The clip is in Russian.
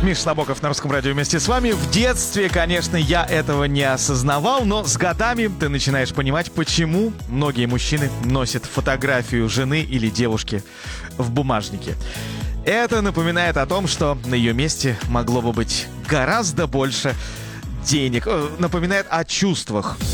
Миша Набоков на Русском радио вместе с вами. В детстве, конечно, я этого не осознавал, но с годами ты начинаешь понимать, почему многие мужчины носят фотографию жены или девушки в бумажнике. Это напоминает о том, что на ее месте могло бы быть гораздо больше денег. Напоминает о чувствах